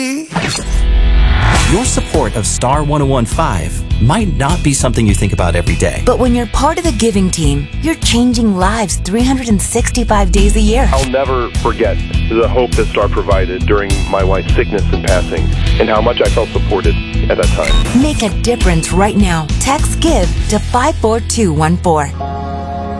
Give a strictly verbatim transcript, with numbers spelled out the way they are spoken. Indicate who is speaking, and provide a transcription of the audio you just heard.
Speaker 1: Your support of Star ten fifteen might not be something you think about every day.
Speaker 2: But when you're part of the giving team, you're changing lives three hundred sixty-five days a year.
Speaker 3: I'll never forget the hope that Star provided during my wife's sickness and passing, and how much I felt supported at that time.
Speaker 2: Make a difference right now. Text GIVE to five four two one four.